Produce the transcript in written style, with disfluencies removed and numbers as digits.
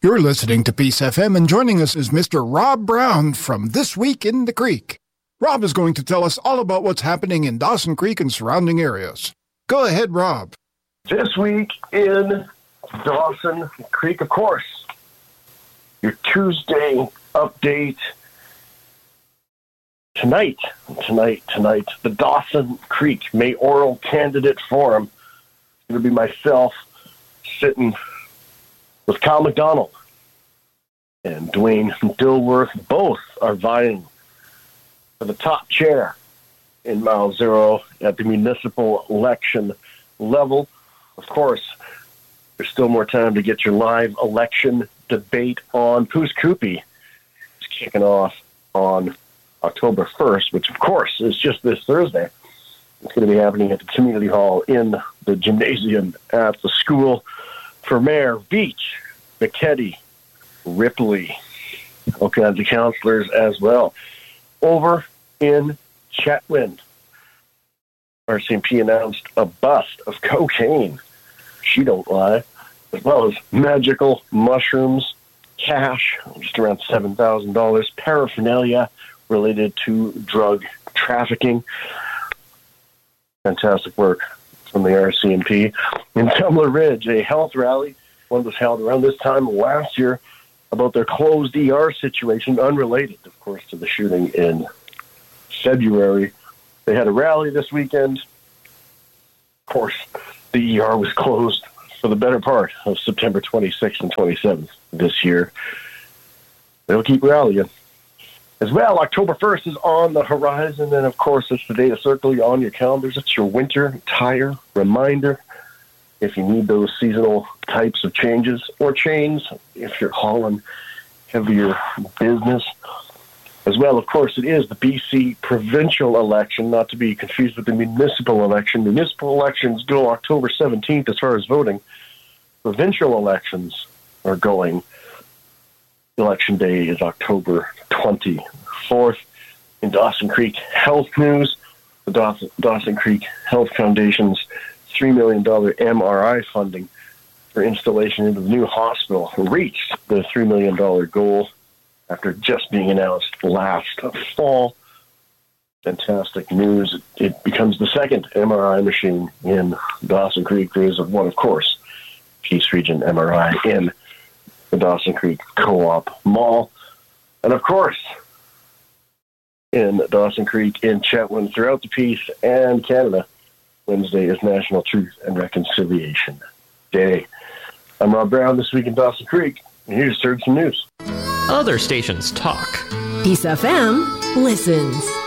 You're listening to Peace FM, and joining us is Mr. Rob Brown from This Week in the Creek. Rob is going to tell us all about what's happening in Dawson Creek and surrounding areas. Go ahead, Rob. This week in Dawson Creek, of course, your Tuesday update. Tonight, the Dawson Creek mayoral candidate forum. It's going to be myself sitting with Kyle McDonald and Dwayne Dilworth. Both are vying for the top chair in Mile Zero at the municipal election level. Of course, there's still more time to get your live election debate on. Poos Koopy is kicking off on October 1st, which, of course, is just this Thursday. It's going to be happening at the community hall in the gymnasium at the school for Mayor Beach, McKetty, Ripley, all kinds of councillors as well. Over in Chetwynd, RCMP announced a bust of cocaine, she don't lie, as well as magical mushrooms, cash, just around $7,000, paraphernalia related to drug trafficking. Fantastic work from the RCMP. In Tumbler Ridge, a health rally, one was held around this time last year, about their closed ER situation, unrelated, of course, to the shooting in February. They had a rally this weekend. Of course, the ER was closed for the better part of September 26th and 27th this year. They'll keep rallying. As well, October 1st is on the horizon, and of course, it's the day to circle on your calendars. It's your winter tire reminder. If you need those seasonal types of changes or chains, if you're hauling heavier business. As well, of course, it is the BC provincial election, not to be confused with the municipal election. Municipal elections go October 17th as far as voting. Provincial elections are going. Election day is October 24th. In Dawson Creek Health News, the Dawson Creek Health Foundation's $3 million MRI funding for installation into the new hospital reached the $3 million goal after just being announced last fall. Fantastic news. It becomes the second MRI machine in Dawson Creek. There is one, of course, Peace Region MRI in the Dawson Creek Co-op Mall. And, of course, in Dawson Creek, in Chetwynd, throughout the Peace and Canada, Wednesday is National Truth and Reconciliation Day. I'm Rob Brown, This Week in Dawson Creek, and here's some news. Other stations talk. Peace FM listens.